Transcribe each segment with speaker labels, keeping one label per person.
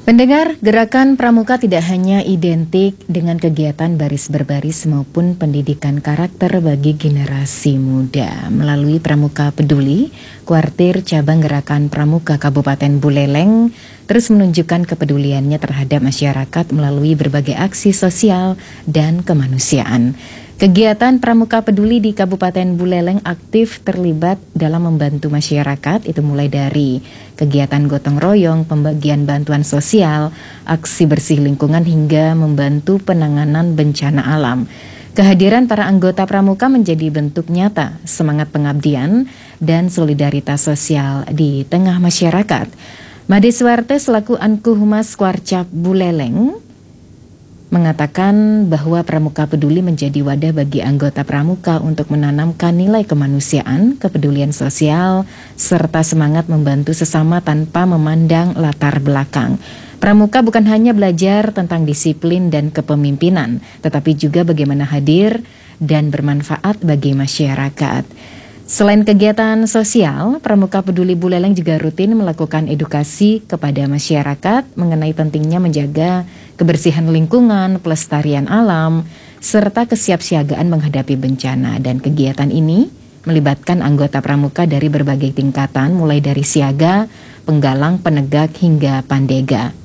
Speaker 1: Pendengar, gerakan pramuka tidak hanya identik dengan kegiatan baris berbaris maupun pendidikan karakter bagi generasi muda. Melalui Pramuka Peduli, Kuartir Cabang Gerakan Pramuka Kabupaten Buleleng terus menunjukkan kepeduliannya terhadap masyarakat melalui berbagai aksi sosial dan kemanusiaan. Kegiatan Pramuka Peduli di Kabupaten Buleleng aktif terlibat dalam membantu masyarakat, itu mulai dari kegiatan gotong royong, pembagian bantuan sosial, aksi bersih lingkungan hingga membantu penanganan bencana alam. Kehadiran para anggota Pramuka menjadi bentuk nyata semangat pengabdian dan solidaritas sosial di tengah masyarakat. Made Suwarte selaku Anku Humas Kuarcap Buleleng mengatakan bahwa Pramuka Peduli menjadi wadah bagi anggota Pramuka untuk menanamkan nilai kemanusiaan, kepedulian sosial, serta semangat membantu sesama tanpa memandang latar belakang. Pramuka bukan hanya belajar tentang disiplin dan kepemimpinan, tetapi juga bagaimana hadir dan bermanfaat bagi masyarakat. Selain kegiatan sosial, Pramuka Peduli Buleleng juga rutin melakukan edukasi kepada masyarakat mengenai pentingnya menjaga kebersihan lingkungan, pelestarian alam, serta kesiapsiagaan menghadapi bencana. Dan kegiatan ini melibatkan anggota Pramuka dari berbagai tingkatan, mulai dari siaga, penggalang, penegak, hingga pandega.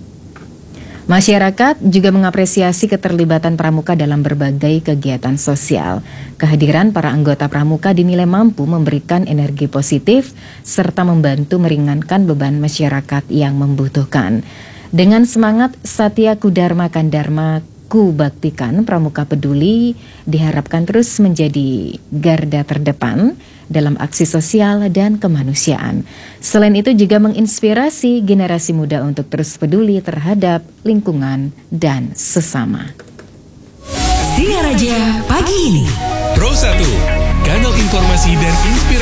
Speaker 1: Masyarakat juga mengapresiasi keterlibatan Pramuka dalam berbagai kegiatan sosial. Kehadiran para anggota Pramuka dinilai mampu memberikan energi positif serta membantu meringankan beban masyarakat yang membutuhkan. Dengan semangat Satya Kudharma Kandharma Ku Baktikan, Pramuka Peduli diharapkan terus menjadi garda terdepan dalam aksi sosial dan kemanusiaan. Selain itu juga menginspirasi generasi muda untuk terus peduli terhadap lingkungan dan sesama.
Speaker 2: Singaraja pagi ini.
Speaker 3: Pro 1, kanal informasi dan inspirasi